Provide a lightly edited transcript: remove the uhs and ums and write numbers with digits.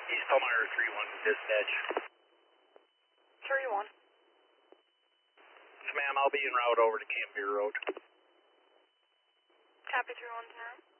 East Elmira 3-1 dispatch. 3-1. Yes, ma'am, I'll be en route over to Camp Beer Road. Copy 3-1 tomorrow.